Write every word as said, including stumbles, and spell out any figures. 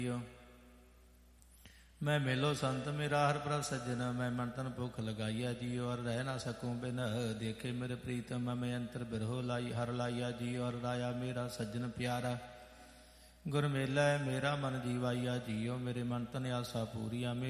मैं मिलो संत मेरा हर प्रभ सज्जन, मैं मन तन भुख लगाइया जियो, और रह ना सकूं बिन देखे मेरे प्रीतम, मैं अंतर बिरहो लाई हर लाइया जियो, और राया मेरा सज्जन प्यारा। गुर मेला मेरा मन जीवाइया जियो, मेरे मन तन आसा पूरिया।